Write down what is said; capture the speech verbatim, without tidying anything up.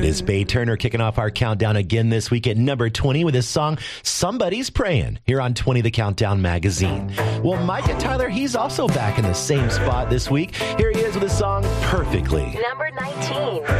is Bay Turner kicking off our countdown again this week at number twenty with his song, Somebody's Praying, here on twenty The Countdown magazine. Well, Micah Tyler, he's also back in the same spot this week. Here he is with his song, Perfectly. Number nineteen.